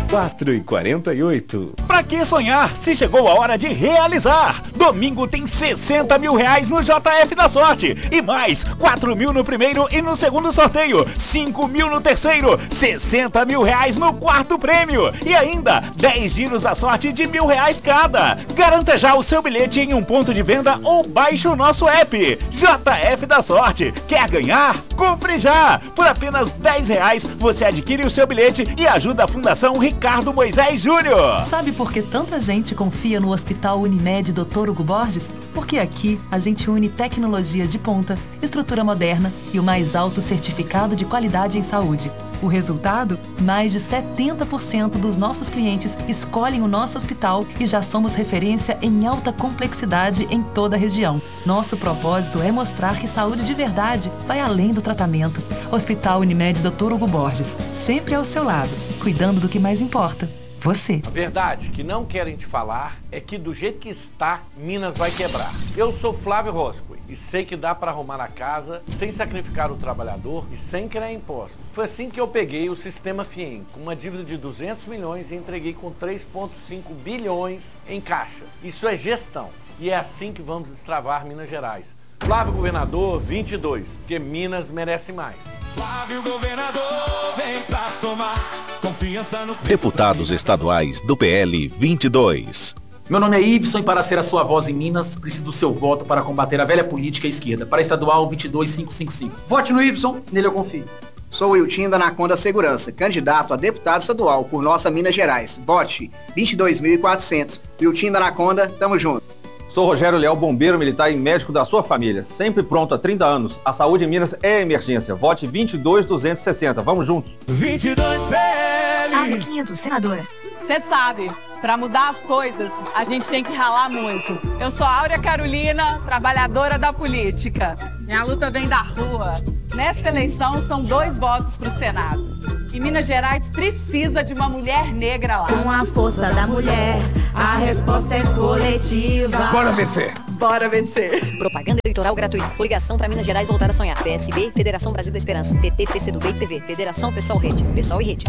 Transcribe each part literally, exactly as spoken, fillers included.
quatro e quarenta e oito. Pra que sonhar se chegou a hora de realizar? Domingo tem sessenta mil reais no J F da Sorte e mais quatro mil no primeiro e no segundo sorteio, cinco mil no terceiro, sessenta mil reais no quarto prêmio e ainda dez giros à sorte de mil reais cada. Garanta já o seu bilhete em um ponto de venda ou baixe o nosso app. J F da Sorte. Quer ganhar? Compre já! Por apenas dez reais você adquire o seu bilhete e ajuda a Fundação Ricardo Moisés Júnior. Sabe por que tanta gente confia no Hospital Unimed doutor Hugo Borges? Porque aqui a gente une tecnologia de ponta, estrutura moderna e o mais alto certificado de qualidade em saúde. O resultado? Mais de setenta por cento dos nossos clientes escolhem o nosso hospital e já somos referência em alta complexidade em toda a região. Nosso propósito é mostrar que saúde de verdade vai além do tratamento. Hospital Unimed doutor Hugo Borges, sempre ao seu lado, cuidando do que mais importa. Você. A verdade que não querem te falar é que do jeito que está, Minas vai quebrar. Eu sou Flávio Roscoe e sei que dá para arrumar a casa sem sacrificar o trabalhador e sem criar impostos. Foi assim que eu peguei o sistema FIEM, com uma dívida de duzentos milhões e entreguei com três vírgula cinco bilhões em caixa. Isso é gestão e é assim que vamos destravar Minas Gerais. Flávio Governador vinte e dois, porque Minas merece mais. Flávio Governador, vem pra somar confiança no... Deputados estaduais do P L vinte e dois. Meu nome é Ibson e para ser a sua voz em Minas, preciso do seu voto para combater a velha política esquerda. Para estadual vinte e dois mil quinhentos e cinquenta e cinco. Vote no Ibson, nele eu confio. Sou o Wiltinho da Anaconda Segurança, candidato a deputado estadual por nossa Minas Gerais. Vote vinte e dois mil e quatrocentos. Wiltinho da Anaconda, tamo junto. Sou Rogério Leal, bombeiro militar e médico da sua família. Sempre pronto há trinta anos. A saúde em Minas é emergência. Vote vinte e dois mil duzentos e sessenta. Vamos juntos. vinte e dois P L. Área quinhentos, senadora. Você sabe, para mudar as coisas, a gente tem que ralar muito. Eu sou Áurea Carolina, trabalhadora da política. Minha luta vem da rua. Nesta eleição, são dois votos para o Senado. E Minas Gerais precisa de uma mulher negra lá. Com a força da mulher, a resposta é coletiva. Bora vencer. Bora vencer. Propaganda eleitoral gratuita. Coligação para Minas Gerais voltar a sonhar. P S B, Federação Brasil da Esperança. P T, P C do B e P V. Federação Pessoal Rede. Pessoal e Rede.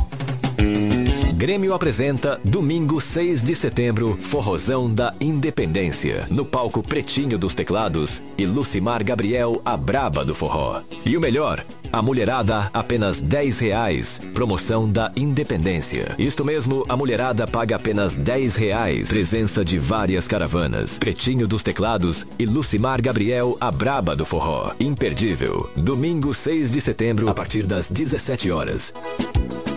Grêmio apresenta, domingo seis de setembro, Forrozão da Independência. No palco Pretinho dos Teclados e Lucimar Gabriel, a braba do forró. E o melhor, a mulherada apenas dez reais. Promoção da Independência. Isto mesmo, a mulherada paga apenas dez reais. Presença de várias caravanas. Pretinho dos Teclados e Lucimar Gabriel, a braba do forró. Imperdível. Domingo seis de setembro, a partir das dezessete horas.